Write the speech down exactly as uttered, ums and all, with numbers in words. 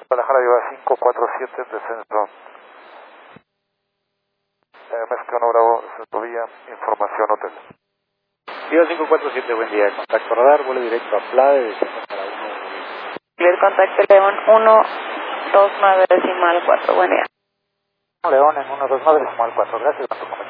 Guadalajara lleva cinco cuatro siete, descenso. Eh, Mexicano Bravo, Centrovía, información hotel. Viva cinco cuatro siete, buen día. Contacto radar, vuelo directo a Plade, descenso para uno. El contacto León uno dos nueve decimal cuatro, buen día. León en uno dos nueve decimal cuatro, gracias.